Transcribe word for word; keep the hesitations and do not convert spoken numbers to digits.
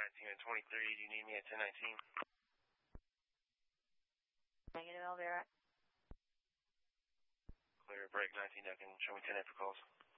nineteen and twenty-three. Do you need me at ten nineteen? Negative, Elvira. Clear, break nineteen, I can show me ten after calls.